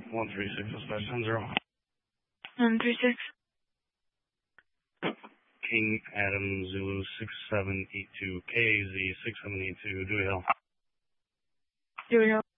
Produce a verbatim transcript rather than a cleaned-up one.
one three six, dispatch ten zero. one three six. King Adam Zulu six seven eight two, K Z six seven eight two, Dewey Hill. Dewey Hill.